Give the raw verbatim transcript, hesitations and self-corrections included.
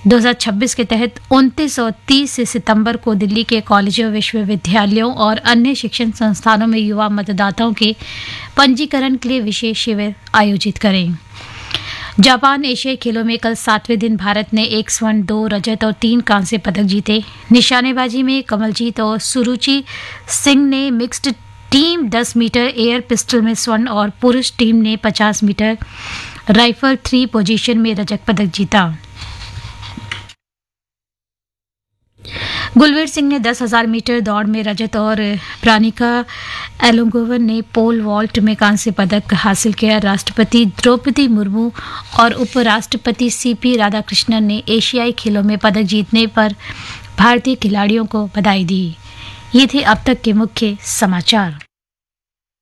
दो हज़ार छब्बीस के तहत उनतीस और तीस सितंबर को दिल्ली के कॉलेजों, विश्वविद्यालयों और अन्य शिक्षण संस्थानों में युवा मतदाताओं के पंजीकरण के लिए विशेष शिविर आयोजित करें। जापान एशियाई खेलों में कल सातवें दिन भारत ने एक स्वर्ण, दो रजत और तीन कांस्य पदक जीते। निशानेबाजी में कमलजीत और सुरुचि सिंह ने मिक्स्ड टीम दस मीटर एयर पिस्टल में स्वर्ण और पुरुष टीम ने पचास मीटर राइफल थ्री पोजीशन में रजत पदक जीता। गुलवीर सिंह ने दस हज़ार मीटर दौड़ में रजत और प्रानिका एलोंगोवन ने पोल वॉल्ट में कांस्य पदक हासिल किया। राष्ट्रपति द्रौपदी मुर्मू और उपराष्ट्रपति सीपी राधाकृष्णन ने एशियाई खेलों में पदक जीतने पर भारतीय खिलाड़ियों को बधाई दी। ये थे अब तक के मुख्य समाचार।